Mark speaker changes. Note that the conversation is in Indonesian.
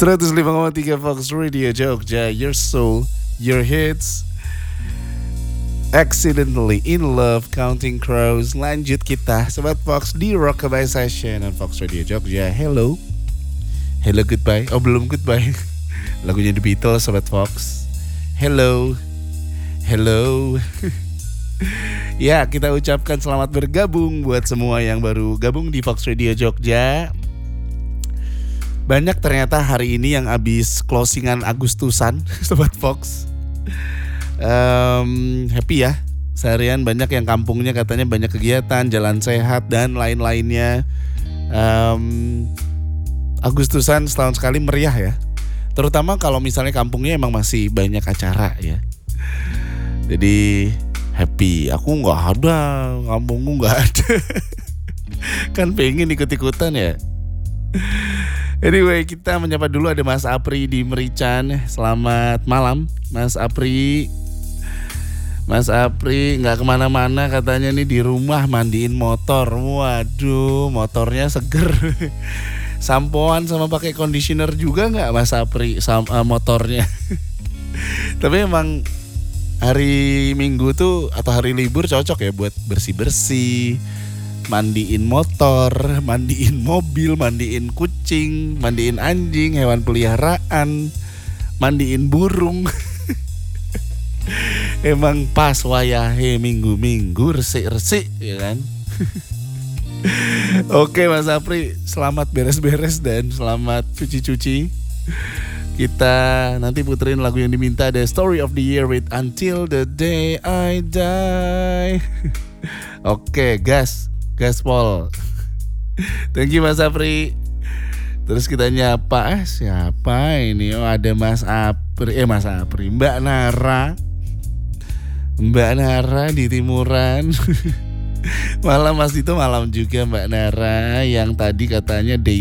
Speaker 1: 105,3 Fox Radio Jogja, your soul, your hits. Accidentally in love, Counting Crows. Lanjut kita, Sobat Fox di Rockabye Session on Fox Radio Jogja. Hello, hello goodbye. Oh belum goodbye. Lagunya The Beatles, Sobat Fox. Hello, hello. Ya, kita ucapkan selamat bergabung buat semua yang baru gabung di Fox Radio Jogja. Banyak ternyata hari ini yang abis closingan Agustusan, Sobat Fox. Happy ya. Seharian banyak yang kampungnya katanya banyak kegiatan, jalan sehat dan lain-lainnya. Agustusan setahun sekali meriah ya. Terutama kalau misalnya kampungnya emang masih banyak acara ya. Jadi happy. Aku gak ada, kampungku gak ada. Kan pengen ikut-ikutan ya. Anyway, kita menyapa dulu ada Mas Apri di Merican. Selamat malam Mas Apri. Mas Apri gak kemana-mana katanya nih, di rumah mandiin motor. Waduh, motornya seger. Sampoan sama pakai conditioner juga gak Mas Apri sama motornya? Tapi emang hari Minggu tuh atau hari libur cocok ya buat bersih-bersih, mandiin motor, mandiin mobil, mandiin kucing, mandiin anjing, hewan peliharaan, mandiin burung. Emang pas wayahe minggu-minggu resik-resik ya kan. Oke Mas Apri, selamat beres-beres dan selamat cuci-cuci. Kita nanti puterin lagu yang diminta, The Story of the Year with Until the Day I Die. Oke, gas Pol. Thank you Mas Apri. Terus kita nyapa, siapa ini? Oh ada Mas Apri, Mbak Nara di Timuran. Malam Mas Dito, malam juga Mbak Nara yang tadi katanya day